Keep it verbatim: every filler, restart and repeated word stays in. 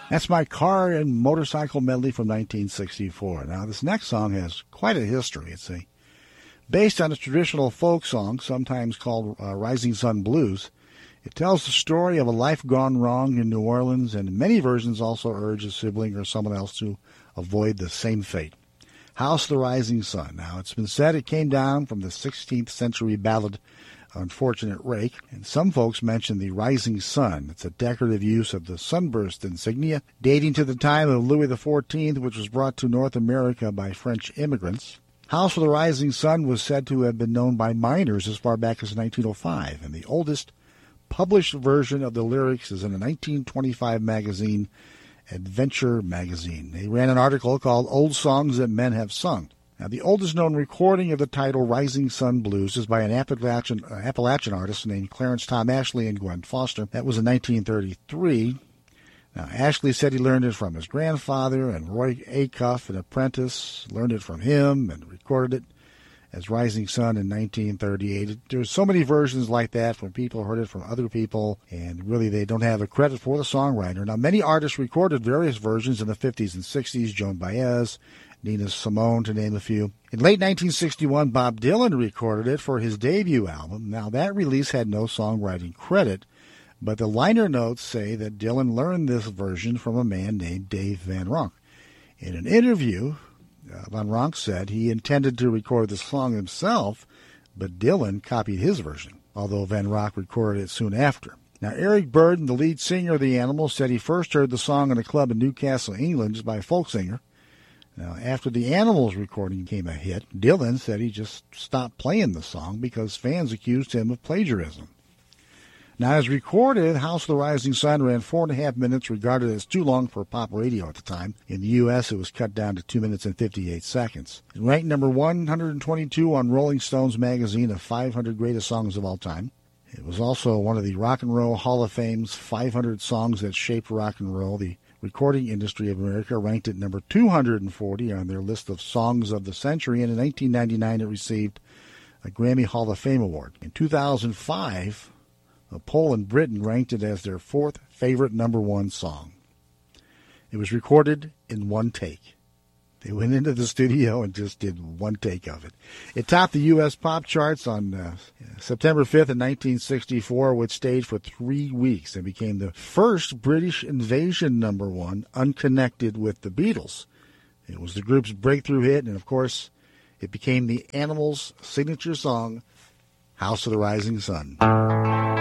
That's my car and motorcycle medley from nineteen sixty-four. Now, this next song has quite a history. It's a based on a traditional folk song, sometimes called uh, Rising Sun Blues. It tells the story of a life gone wrong in New Orleans, and in many versions also urge a sibling or someone else to avoid the same fate. House of the Rising Sun. Now, it's been said it came down from the sixteenth century ballad Unfortunate Rake, and some folks mention the Rising Sun. It's a decorative use of the sunburst insignia, dating to the time of Louis the fourteenth, which was brought to North America by French immigrants. House of the Rising Sun was said to have been known by miners as far back as nineteen oh five, and the oldest published version of the lyrics is in a nineteen twenty-five magazine, Adventure Magazine. They ran an article called Old Songs That Men Have Sung. Now, the oldest known recording of the title Rising Sun Blues is by an Appalachian, uh, Appalachian artist named Clarence Tom Ashley and Gwen Foster. That was in nineteen thirty-three. Now, Ashley said he learned it from his grandfather, and Roy Acuff, an apprentice, learned it from him and recorded it as Rising Sun in nineteen thirty-eight. There's so many versions like that from people who heard it from other people, and really they don't have the credit for the songwriter. Now, many artists recorded various versions in the fifties and sixties, Joan Baez, Nina Simone, to name a few. In late nineteen sixty-one, Bob Dylan recorded it for his debut album. Now, that release had no songwriting credit, but the liner notes say that Dylan learned this version from a man named Dave Van Ronk. In an interview, uh, Van Ronk said he intended to record the song himself, but Dylan copied his version, although Van Ronk recorded it soon after. Now, Eric Burdon, the lead singer of the Animals, said he first heard the song in a club in Newcastle, England, just by a folk singer. Now, after the Animals recording became a hit, Dylan said he just stopped playing the song because fans accused him of plagiarism. Now, as recorded, House of the Rising Sun ran four and a half minutes, regarded as too long for pop radio at the time. In the U S, it was cut down to two minutes and fifty-eight seconds. It ranked number one hundred twenty-two on Rolling Stone's magazine of five hundred greatest songs of all time. It was also one of the Rock and Roll Hall of Fame's five hundred songs that shaped rock and roll. The Recording Industry of America ranked it number two hundred forty on their list of songs of the century, and in nineteen ninety-nine it received a Grammy Hall of Fame award. In two thousand five, a poll in Britain ranked it as their fourth favorite number one song. It was recorded in one take. They went into the studio and just did one take of it. It topped the U S pop charts on uh, September fifth in nineteen sixty-four, which stayed for three weeks and became the first British invasion number one unconnected with the Beatles. It was the group's breakthrough hit, and of course, it became the Animals' signature song, House of the Rising Sun.